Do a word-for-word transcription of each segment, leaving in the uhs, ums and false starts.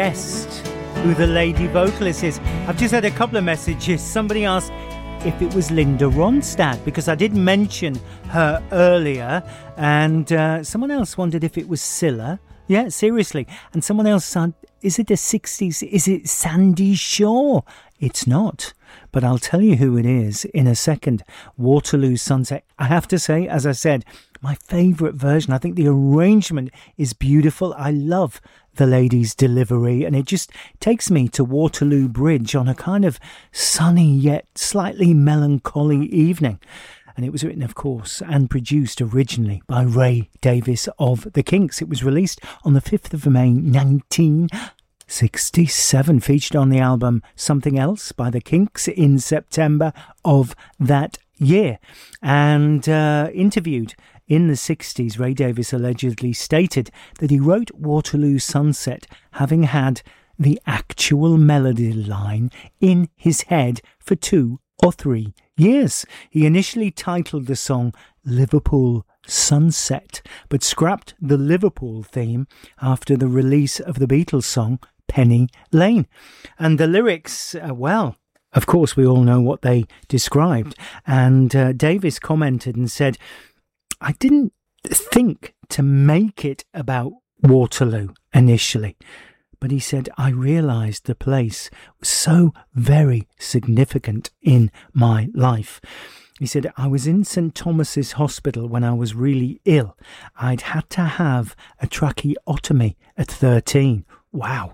guessed who the lady vocalist is. I've just had a couple of messages. Somebody asked if it was Linda Ronstadt, because I did mention her earlier, and uh, someone else wondered if it was Cilla. Yeah, seriously. And someone else said, is it the sixties? Is it Sandy Shaw? It's not. But I'll tell you who it is in a second. Waterloo Sunset. I have to say, as I said, my favourite version. I think the arrangement is beautiful. I love the lady's delivery, and it just takes me to Waterloo Bridge on a kind of sunny yet slightly melancholy evening. And it was written, of course, and produced originally by Ray Davies of the Kinks. It was released on the fifth of May nineteen sixty-seven, featured on the album Something Else by the Kinks in September of that year. And uh, interviewed in the sixties, Ray Davies allegedly stated that he wrote Waterloo Sunset having had the actual melody line in his head for two or three years. He initially titled the song Liverpool Sunset, but scrapped the Liverpool theme after the release of the Beatles song Penny Lane. And the lyrics, uh, well, of course we all know what they described. And uh, Davies commented and said, I didn't think to make it about Waterloo initially. But he said, I realised the place was so very significant in my life. He said, I was in St Thomas's Hospital when I was really ill. I'd had to have a tracheotomy at thirteen. Wow.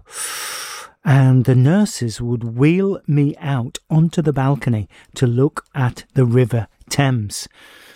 And the nurses would wheel me out onto the balcony to look at the River Thames.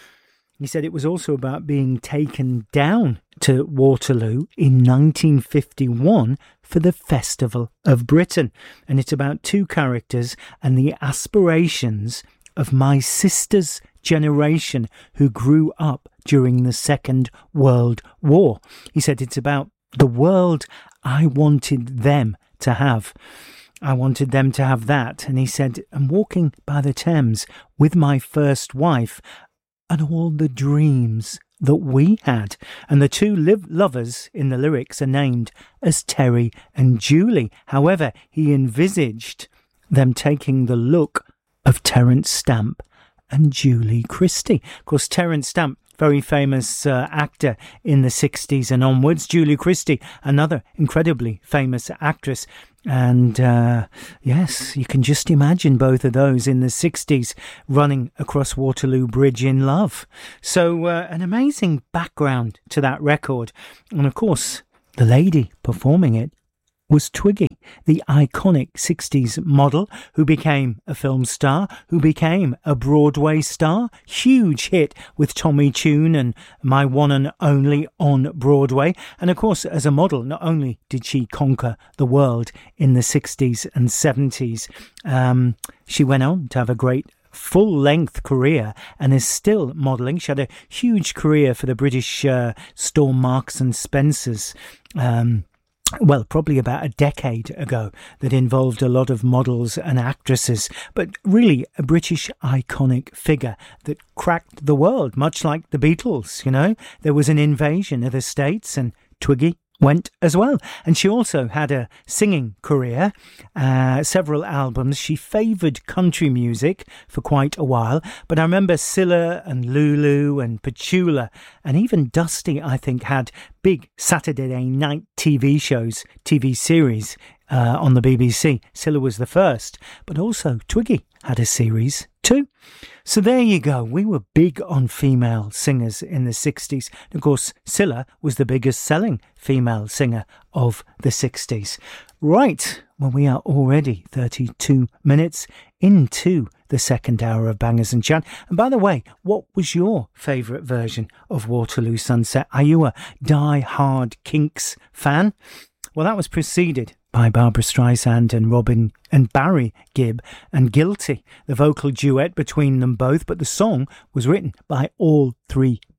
He said it was also about being taken down to Waterloo in nineteen fifty-one for the Festival of Britain. And it's about two characters and the aspirations of my sister's generation who grew up during the Second World War. He said it's about the world I wanted them to have. I wanted them to have that. And he said, I'm walking by the Thames with my first wife and all the dreams that we had. And the two live lovers in the lyrics are named as Terry and Julie. However, he envisaged them taking the look of Terence Stamp and Julie Christie. Of course, Terence Stamp, very famous uh, actor in the sixties and onwards. Julie Christie, another incredibly famous actress. And uh, yes, you can just imagine both of those in the sixties running across Waterloo Bridge in love. So uh, an amazing background to that record. And of course, the lady performing it was Twiggy, the iconic sixties model who became a film star, who became a Broadway star. Huge hit with Tommy Tune and My One and Only on Broadway. And of course, as a model, not only did she conquer the world in the sixties and seventies, um, she went on to have a great full-length career and is still modelling. She had a huge career for the British uh, store Marks and Spencer's, um, well, probably about a decade ago, that involved a lot of models and actresses, but really a British iconic figure that cracked the world, much like the Beatles, you know. There was an invasion of the States and Twiggy went as well. And she also had a singing career, uh, several albums. She favoured country music for quite a while, but I remember Cilla and Lulu and Petula and even Dusty, I think, had big Saturday night T V shows, T V series uh, on the B B C. Cilla was the first, but also Twiggy had a series too. So there you go. We were big on female singers in the sixties. Of course, Cilla was the biggest selling female singer of the sixties. Right, well, we are already thirty-two minutes into the second hour of Bangers and Chat. And by the way, what was your favourite version of Waterloo Sunset? Are you a die-hard Kinks fan? Well, that was preceded by Barbra Streisand and Robin and Barry Gibb and Guilty, the vocal duet between them both, but the song was written by all three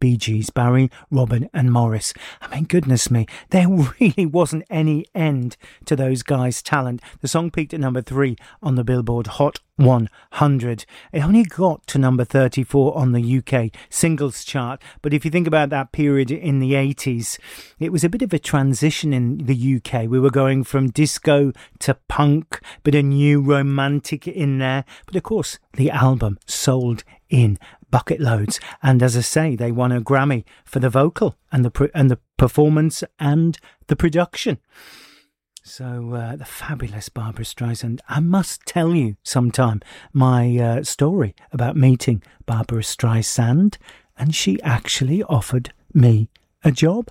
Bee Gees, Barry, Robin and Morris. I mean, goodness me, there really wasn't any end to those guys' talent. The song peaked at number three on the Billboard Hot one hundred. It only got to number thirty-four on the U K singles chart, but if you think about that period in the eighties, it was a bit of a transition in the U K. We were going from disco to punk, bit of new romantic in there, but of course the album sold in bucket loads, and as I say, they won a Grammy for the vocal and the and the performance and the production. So uh, the fabulous Barbra Streisand. I must tell you sometime my uh, story about meeting Barbra Streisand, and she actually offered me a job.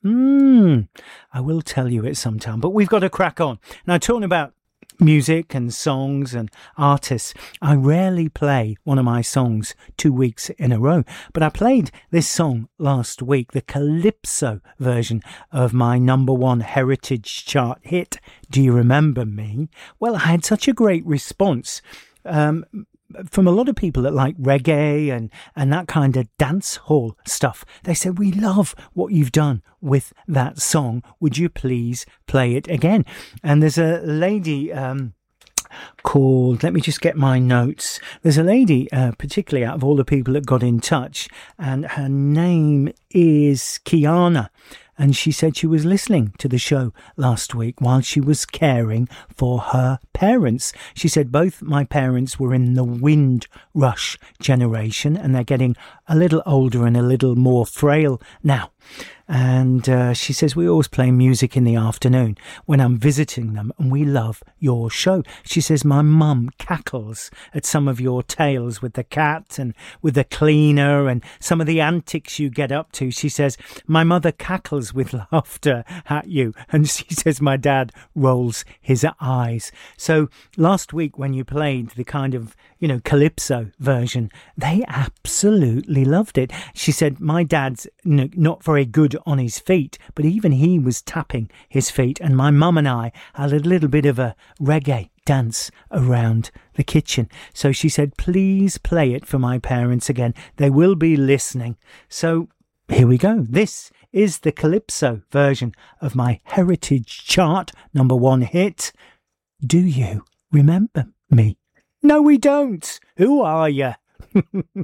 Mm, I will tell you it sometime, but we've got to crack on. Now, talking about music and songs and artists, I rarely play one of my songs two weeks in a row, but I played this song last week, the Calypso version of my number one Heritage Chart hit, Do You Remember Me? Well, I had such a great response um, from a lot of people that like reggae and, and that kind of dance hall stuff. They said, we love what you've done with that song. Would you please play it again? And there's a lady um, called, let me just get my notes. There's a lady, uh, particularly out of all the people that got in touch, and her name is Kiana. And she said she was listening to the show last week while she was caring for her parents. She said both my parents were in the Windrush generation, and they're getting a little older and a little more frail now. And uh, she says, we always play music in the afternoon when I'm visiting them, and we love your show. She says, my mum cackles at some of your tales with the cat and with the cleaner and some of the antics you get up to. She says, my mother cackles with laughter at you. And she says, my dad rolls his eyes. So last week when you played the kind of, you know, Calypso version, they absolutely loved it. She said, my dad's n- not very good on his feet, but even he was tapping his feet, and my mum and I had a little bit of a reggae dance around the kitchen. So she said, please play it for my parents again. They will be listening. So here we go. This is the Calypso version of my Heritage Chart number one hit, Do You Remember Me? No, we don't. Who are you?